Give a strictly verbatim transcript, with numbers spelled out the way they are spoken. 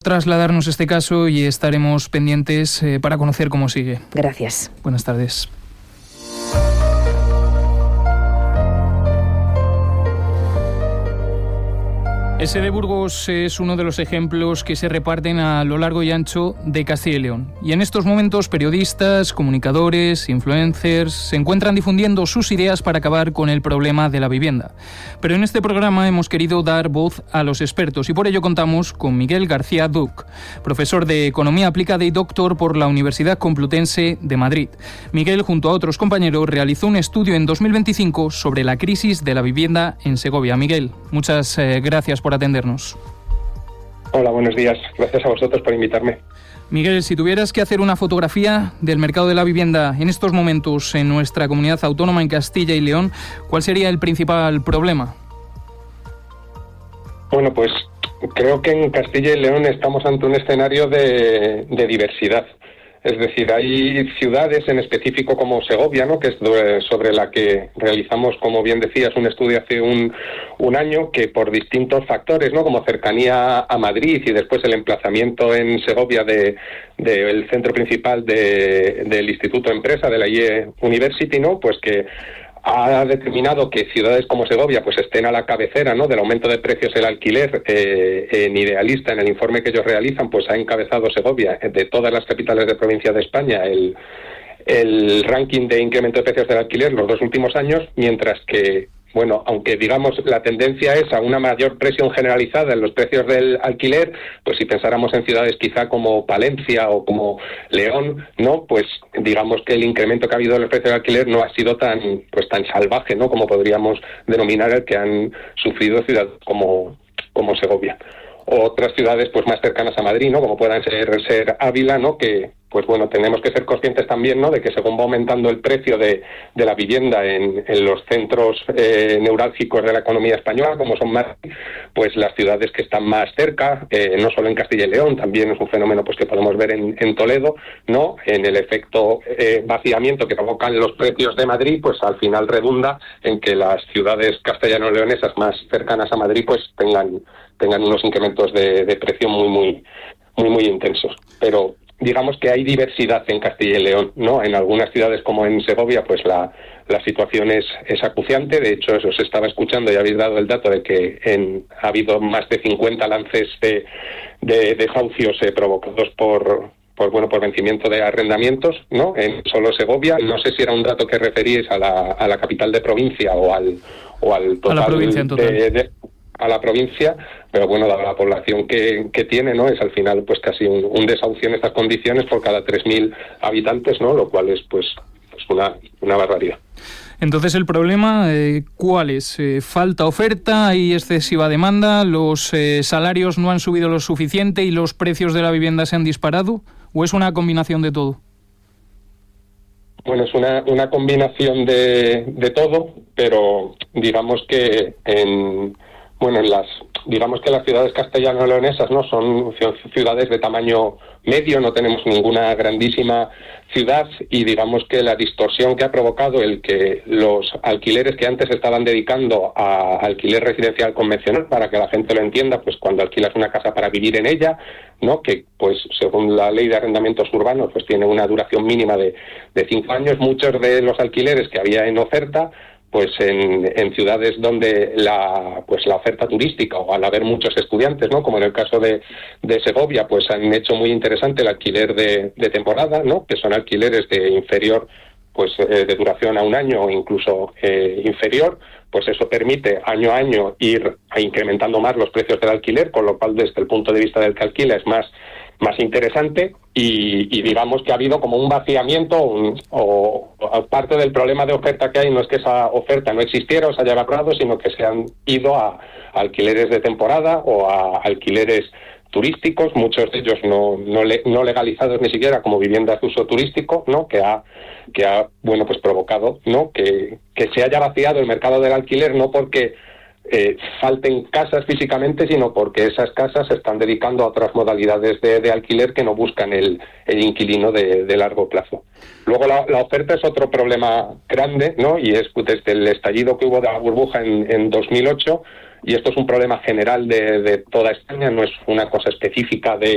trasladarnos este caso y estaremos pendientes eh, para conocer cómo sigue. Gracias. Buenas tardes. Ese de Burgos es uno de los ejemplos que se reparten a lo largo y ancho de Castilla y León. Y en estos momentos periodistas, comunicadores, influencers se encuentran difundiendo sus ideas para acabar con el problema de la vivienda. Pero en este programa hemos querido dar voz a los expertos y por ello contamos con Miguel García Duc, profesor de Economía Aplicada y doctor por la Universidad Complutense de Madrid. Miguel, junto a otros compañeros, realizó un estudio en dos mil veinticinco sobre la crisis de la vivienda en Segovia. Miguel, muchas eh, gracias por atendernos. Hola, buenos días. Gracias a vosotros por invitarme. Miguel, si tuvieras que hacer una fotografía del mercado de la vivienda en estos momentos en nuestra comunidad autónoma en Castilla y León, ¿cuál sería el principal problema? Bueno, pues creo que en Castilla y León estamos ante un escenario de, de diversidad. Es decir, hay ciudades en específico como Segovia, ¿no?, que es sobre la que realizamos, como bien decías, un estudio hace un, un año, que por distintos factores, ¿no?, como cercanía a Madrid y después el emplazamiento en Segovia de, de el centro principal de, del Instituto Empresa, de la I E University, ¿no?, pues que ha determinado que ciudades como Segovia pues estén a la cabecera, ¿no?, del aumento de precios del alquiler. eh, en Idealista, en el informe que ellos realizan, pues ha encabezado Segovia de todas las capitales de provincia de España el, el ranking de incremento de precios del alquiler los dos últimos años, mientras que, bueno, aunque digamos la tendencia es a una mayor presión generalizada en los precios del alquiler, pues si pensáramos en ciudades quizá como Palencia o como León, ¿no?, pues digamos que el incremento que ha habido en los precios del alquiler no ha sido tan pues tan salvaje, ¿no?, como podríamos denominar el que han sufrido ciudades como, como Segovia. Otras ciudades pues más cercanas a Madrid, ¿no?, como puedan ser, ser Ávila, ¿no?, que pues bueno, tenemos que ser conscientes también, ¿no?, de que según va aumentando el precio de, de la vivienda en, en los centros eh, neurálgicos de la economía española, como son Madrid, pues las ciudades que están más cerca, eh, no solo en Castilla y León, también es un fenómeno pues que podemos ver en, en Toledo, ¿no?, en el efecto eh, vaciamiento que provocan los precios de Madrid, pues al final redunda en que las ciudades castellano-leonesas más cercanas a Madrid pues tengan tengan unos incrementos de, de precio muy, muy, muy, muy intensos. Pero digamos que hay diversidad en Castilla y León, ¿no? En algunas ciudades como en Segovia, pues la, la situación es, es acuciante. De hecho, os estaba escuchando y habéis dado el dato de que en, ha habido más de cincuenta lances de, de desahucios eh, provocados por... por bueno por vencimiento de arrendamientos, ¿no?, en solo Segovia. No sé si era un dato que referíais a la, a la capital de provincia o al, o al total, a la provincia en total. De, de, a la provincia, pero bueno, dada la población que, que tiene, ¿no?, es al final pues casi un, un desahucio en estas condiciones por cada tres mil habitantes, ¿no?, lo cual es pues, pues una, una barbaridad. Entonces, el problema, eh, ¿cuál es? Eh, ¿Falta oferta? ¿Hay excesiva demanda? ¿Los eh, salarios no han subido lo suficiente y los precios de la vivienda se han disparado? ¿O es una combinación de todo? Bueno, es una, una combinación de, de todo, pero digamos que en... Bueno, en las, digamos que las ciudades castellano-leonesas, ¿no?, son ciudades de tamaño medio, no tenemos ninguna grandísima ciudad, y digamos que la distorsión que ha provocado el que los alquileres que antes estaban dedicando a alquiler residencial convencional, para que la gente lo entienda, pues cuando alquilas una casa para vivir en ella, ¿no?, que pues según la ley de arrendamientos urbanos pues tiene una duración mínima de, de cinco años, muchos de los alquileres que había en oferta, pues en, en ciudades donde la pues la oferta turística, o al haber muchos estudiantes, ¿no?, como en el caso de, de Segovia, pues han hecho muy interesante el alquiler de, de temporada, ¿no?, que son alquileres de inferior pues eh, de duración a un año o incluso eh, inferior. Pues eso permite año a año ir incrementando más los precios del alquiler, con lo cual desde el punto de vista del que alquila es más más interesante, y, y digamos que ha habido como un vaciamiento un, o, o parte del problema de oferta que hay no es que esa oferta no existiera o se haya evaporado, sino que se han ido a, a alquileres de temporada o a alquileres turísticos, muchos de ellos no no, le, no legalizados ni siquiera como viviendas de uso turístico, ¿no?, que ha que ha bueno pues provocado, ¿no?, que que se haya vaciado el mercado del alquiler, no porque Eh, falten casas físicamente, sino porque esas casas se están dedicando a otras modalidades de, de alquiler que no buscan el, el inquilino de, de largo plazo. Luego la, la oferta es otro problema grande, ¿no?, y es desde el estallido que hubo de la burbuja en, en dos mil ocho, y esto es un problema general de, de toda España, no es una cosa específica de